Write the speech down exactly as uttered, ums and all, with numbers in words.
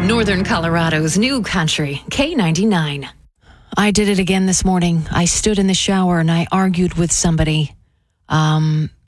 Northern Colorado's new country, K ninety-nine. I did it again this morning. I stood in the shower and I argued with somebody. Um,